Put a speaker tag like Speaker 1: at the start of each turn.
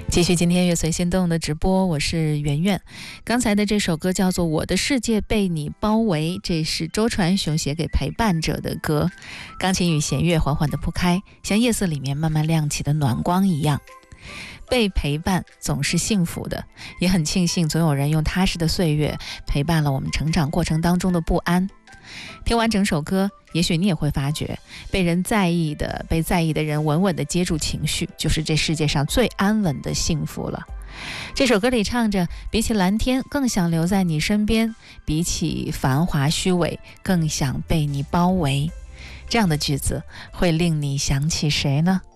Speaker 1: 继续今天乐随心动的直播，我是圆圆。刚才的这首歌叫做《我的世界被你包围》，这是周传雄写给陪伴者的歌。钢琴与弦乐缓缓地铺开，像夜色里面慢慢亮起的暖光一样。被陪伴总是幸福的，也很庆幸总有人用踏实的岁月陪伴了我们成长过程当中的不安。听完整首歌，也许你也会发觉，被在意的人稳稳地接住情绪，就是这世界上最安稳的幸福了。这首歌里唱着，比起蓝天更想留在你身边，比起繁华虚伪更想被你包围。这样的句子会令你想起谁呢？